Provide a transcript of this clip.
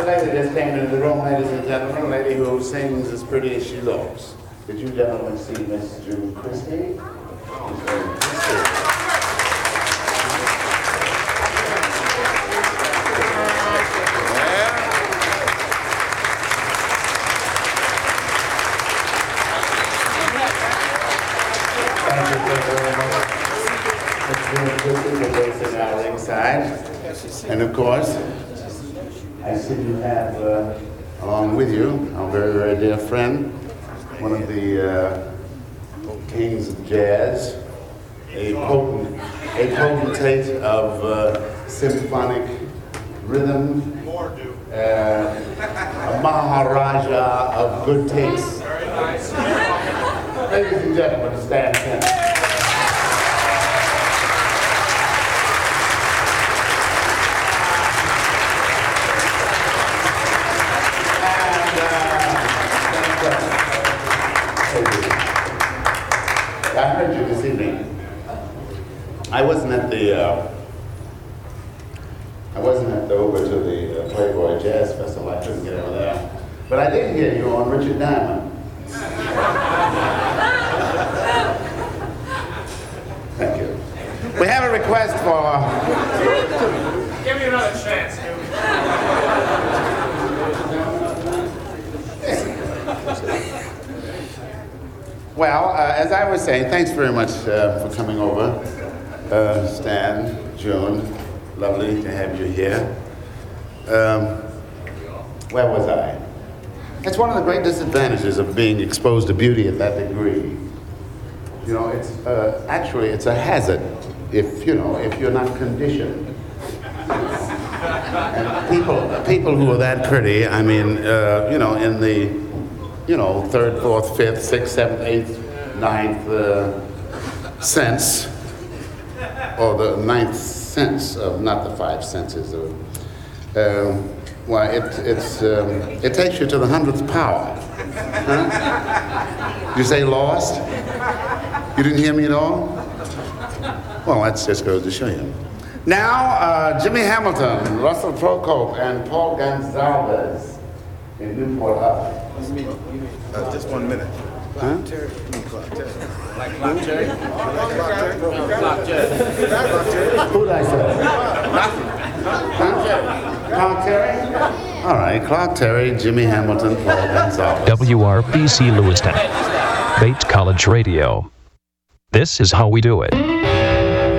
lady just came into the room, ladies and gentlemen, a lady who sings as pretty as she looks. Did you gentlemen see Miss June Christie? And of course, I see you have, along with you, our very, very dear friend, one of the kings of jazz, a potentate of symphonic rhythm, a Maharaja of good taste. Ladies and gentlemen, stand tense. I heard you this evening. I wasn't at the over to the Playboy Jazz Festival. I couldn't get over there. But I did hear you on Richard Diamond. Thank you. We have a request for... Give me another chance, Well, as I was saying, thanks very much for coming over. Stan, June, lovely to have you here. Where was I? That's one of the great disadvantages of being exposed to beauty at that degree. You know, it's actually it's a hazard if you're not conditioned. And people who are that pretty, I mean, in the third, fourth, fifth, sixth, seventh, eighth, ninth sense, or the ninth sense of not the five senses of. It takes you to the 100th power. Huh? You say lost? You didn't hear me at all? Well, that just goes to show you. Now, Jimmy Hamilton, Russell Procope, and Paul Gonsalves in Newport Harbor. Just 1 minute. Huh? Like Clark Terry? Clark Terry. Who did I say? Huh? Clark Terry? All right, Clark Terry, Jimmy Hamilton, Paul Gonsalves. WRBC Lewiston, Bates College Radio. This is how we do it.